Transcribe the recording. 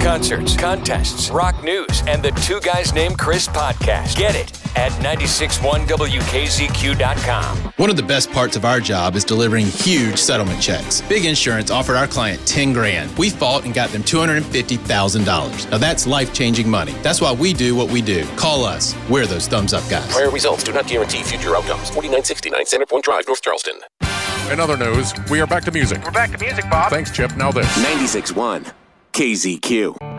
concerts, contests, rock news, and the Two Guys Named Chris podcast. Get it at 961WKZQ.com. One of the best parts of our job is delivering huge settlement checks. Big Insurance offered our client $10,000. We fought and got them $250,000. Now that's life-changing money. That's why we do what we do. Call us. We're those thumbs-up guys. Prior results do not guarantee future outcomes. 4969 Center Point Drive, North Charleston. In other news, we are back to music. We're back to music, Bob. Thanks, Chip. Now this. 96.1 KZQ.